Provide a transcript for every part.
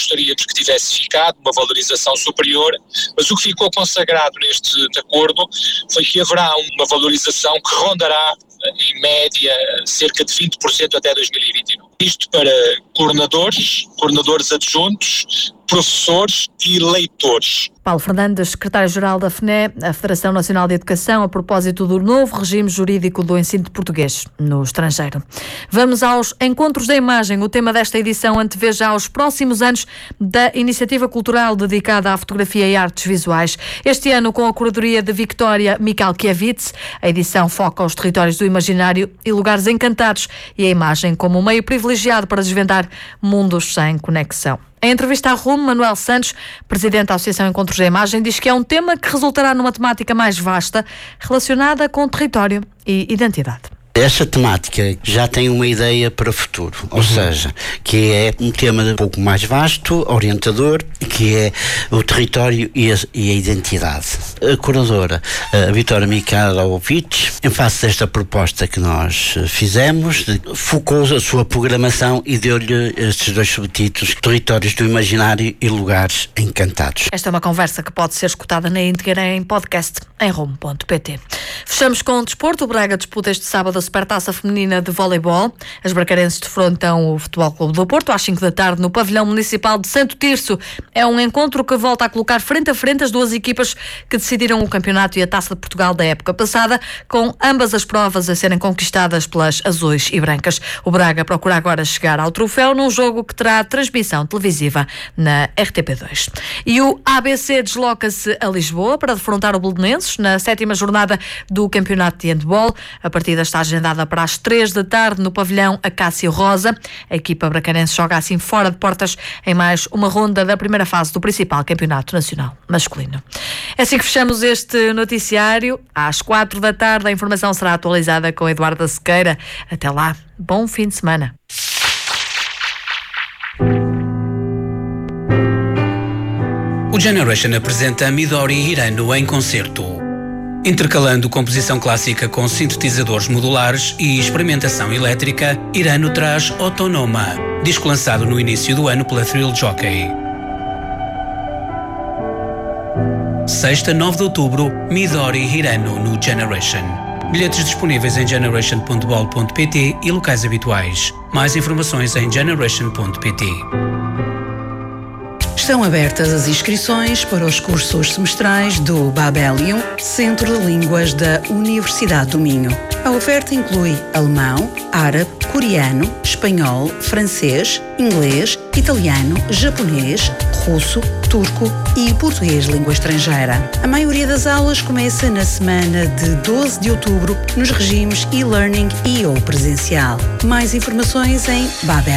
gostaríamos que tivesse ficado, uma valorização superior, mas o que ficou consagrado neste acordo foi que haverá uma valorização que rondará, em média, cerca de 20% até 2029. Isto para coordenadores adjuntos, professores e leitores. Paulo Fernandes, secretário-geral da FNE, a Federação Nacional de Educação, a propósito do novo regime jurídico do ensino de português no estrangeiro. Vamos aos encontros da imagem. O tema desta edição antevê já aos próximos anos da iniciativa cultural dedicada à fotografia e artes visuais. Este ano, com a curadoria de Victoria Michalkiewicz, a edição foca os territórios do imaginário e lugares encantados e a imagem como um meio privilegiado para desvendar mundos sem conexão. Em entrevista à RUM, Manuel Santos, presidente da Associação Encontros da Imagem, diz que é um tema que resultará numa temática mais vasta relacionada com território e identidade. Esta temática já tem uma ideia para o futuro, ou seja, que é um tema um pouco mais vasto, orientador, que é o território e a identidade. A curadora, a Victoria Michalkiewicz, em face desta proposta que nós fizemos, focou a sua programação e deu-lhe estes dois subtítulos: Territórios do Imaginário e Lugares Encantados. Esta é uma conversa que pode ser escutada na íntegra em podcast em rum.pt. Fechamos com o desporto. O Braga disputa este sábado a Supertaça Feminina de Voleibol. As bracarenses defrontam o Futebol Clube do Porto às 5 da tarde no Pavilhão Municipal de Santo Tirso. É um encontro que volta a colocar frente a frente as duas equipas que decidiram o campeonato e a Taça de Portugal da época passada, com ambas as provas a serem conquistadas pelas azuis e brancas. O Braga procura agora chegar ao troféu num jogo que terá transmissão televisiva na RTP2. E o ABC desloca-se a Lisboa para defrontar o Belenenses na 7ª jornada do campeonato de handball. A partida está agendada para as 3 da tarde no pavilhão Acácio Rosa. A equipa bracarense joga assim fora de portas em mais uma ronda da primeira fase do principal campeonato nacional masculino. É assim que fechamos este noticiário. Às 4 da tarde a informação será atualizada com Eduardo Sequeira. Até lá, bom fim de semana. O Generation apresenta Midori Hirano em concerto, intercalando composição clássica com sintetizadores modulares e experimentação elétrica. Hirano traz Autonoma, disco lançado no início do ano pela Thrill Jockey. Sexta, 9 de outubro, Midori Hirano no Generation. Bilhetes disponíveis em generation.bol.pt e locais habituais. Mais informações em generation.pt. Estão abertas as inscrições para os cursos semestrais do Babelium, Centro de Línguas da Universidade do Minho. A oferta inclui alemão, árabe, coreano, espanhol, francês, inglês, italiano, japonês, russo, turco e português língua estrangeira. A maioria das aulas começa na semana de 12 de outubro nos regimes e-learning e ou presencial. Mais informações em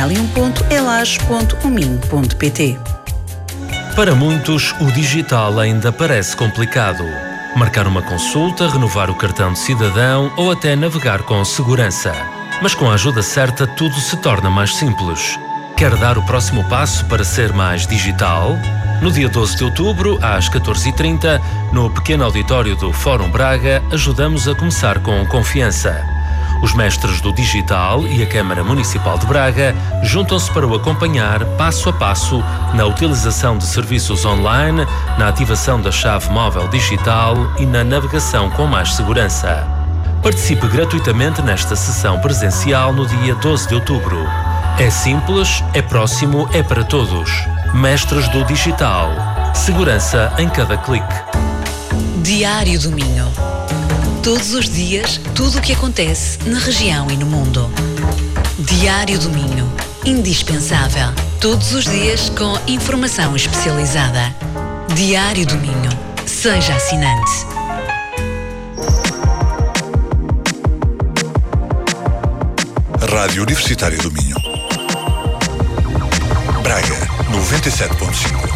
babelium.elas.uminho.pt. Para muitos, o digital ainda parece complicado. Marcar uma consulta, renovar o cartão de cidadão ou até navegar com segurança. Mas com a ajuda certa, tudo se torna mais simples. Quer dar o próximo passo para ser mais digital? No dia 12 de outubro, às 14h30, no pequeno auditório do Fórum Braga, ajudamos a começar com confiança. Os mestres do digital e a Câmara Municipal de Braga juntam-se para o acompanhar passo a passo na utilização de serviços online, na ativação da chave móvel digital e na navegação com mais segurança. Participe gratuitamente nesta sessão presencial no dia 12 de outubro. É simples, é próximo, é para todos. Mestres do digital. Segurança em cada clique. Diário do Minho. Todos os dias, tudo o que acontece na região e no mundo. Diário do Minho. Indispensável. Todos os dias com informação especializada. Diário do Minho. Seja assinante. Rádio Universitária do Minho. Braga, 97.5.